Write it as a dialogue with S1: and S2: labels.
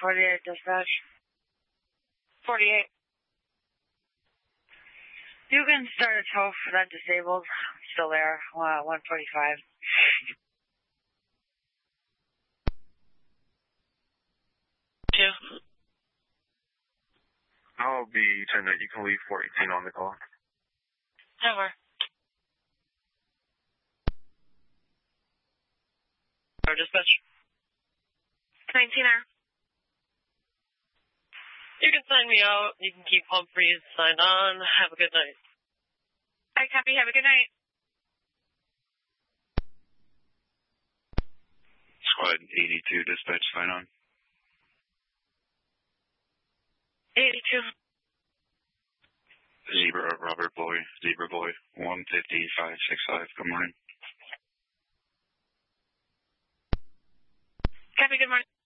S1: 48 dispatch.
S2: 48.
S1: You can start a tow for that disabled. Still there. 145.
S2: Two.
S3: I'll be 10 that you can leave 418 on the call.
S2: Never. Our dispatch.
S4: 19R.
S2: You can sign me out. You can keep Humphreys signed on. Have a good night.
S4: I copy. Have a good night.
S3: Squad 82, dispatch, sign on.
S4: 82.
S3: Zebra, Robert Boy, Zebra Boy, 15565, good morning.
S4: Copy, good morning.